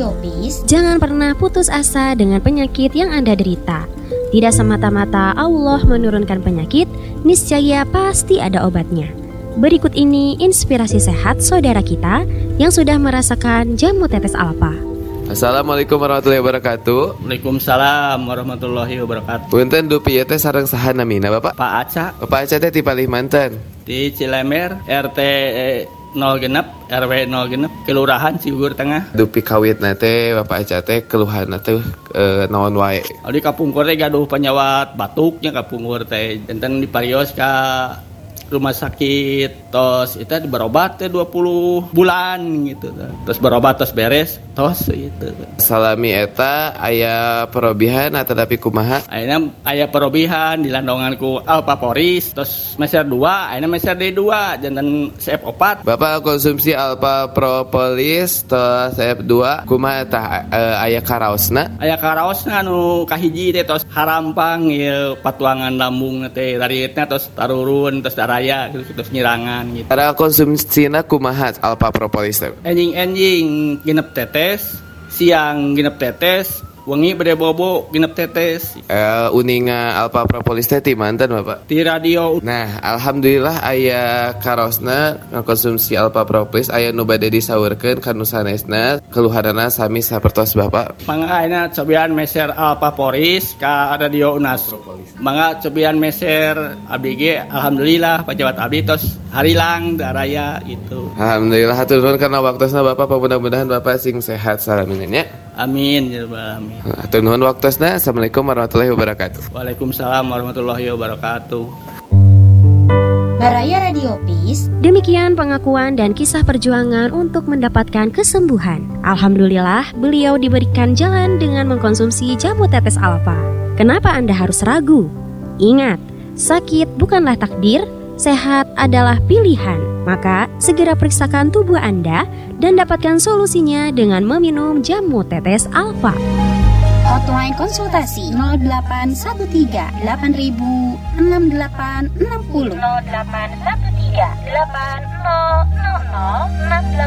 Radio Peace, jangan pernah putus asa dengan penyakit yang Anda derita. Tidak semata-mata Allah menurunkan penyakit, niscaya pasti ada obatnya. Berikut ini inspirasi sehat saudara kita yang sudah merasakan jamu tetes Alfa. Assalamualaikum warahmatullahi wabarakatuh. Waalaikumsalam warahmatullahi wabarakatuh. Punten dupi teh sareng saha namina Bapak? Pak Aca Bapak Aca teh ti Palimanten. di Cilemer RT 0 genep RW 0 genep Kelurahan Ciugur Tengah. Dupi kawitna teh Bapak Aca teh keluhanna teh naon wae? Di kapungkur teh gaduh penyawat batuknya kapungkur teh enten diparios ka rumah sakit tos itu berobat teh 20 bulan gitu. Terus berobat terus beres tos gitu. Salami eta aya perobihan atau tapi kumaha? Ayeuna aya perobihan dilandongan ku Alpa Poris terus meser 2 ayeuna meser D2 janten CF4. Bapak konsumsi Alpha Propolis tos CF2 kumaha tah aya karaosna? Aya karaosna anu kahiji teh tos harampang ieu patuangan lambung teh darietna tos tarurun tos daraya terus nyirangan gitu. Cara konsumsina kumaha Alpha Propolis teh? Enjing genep tetes, siang genep tetes, wengi bade bobo genep tetes. Uninga Alpha Propolis teh ti manten Bapak? Di radio. Nah, alhamdulillah aya karosna ngakonsumsi Alpha Propolis aya nu bade disaurkeun ka nu sanesna keluhanana sami sapertos Bapak. Mangga ayeuna cobian meser Alpha Poris ka radio Unas. Mangga cobian meser abdi ge alhamdulillah pejabat abdi tos harilang daraya gitu. Alhamdulillah hatur nuhun karena waktosna Bapak, mudah-mudahan Bapak sing sehat salaminnya. Amin ya rabbal alamin. Hatur nuhun waktosna. Assalamualaikum warahmatullahi wabarakatuh. Waalaikumsalam warahmatullahi wabarakatuh. Baraya Radio Peace. Demikian pengakuan dan kisah perjuangan untuk mendapatkan kesembuhan. Alhamdulillah, beliau diberikan jalan dengan mengkonsumsi jamu tetes Alfa. Kenapa Anda harus ragu? Ingat, sakit bukanlah takdir, sehat adalah pilihan. Maka, segera periksakan tubuh Anda dan dapatkan solusinya dengan meminum jamu tetes Alfa. Hotline konsultasi 0813 8000 6860 0813 8000 6860.